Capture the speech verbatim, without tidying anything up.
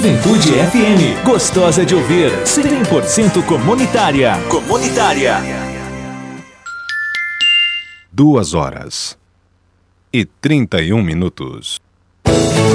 Juventude F M, gostosa de ouvir, cem por cento comunitária. Comunitária. Duas horas e trinta e um minutos.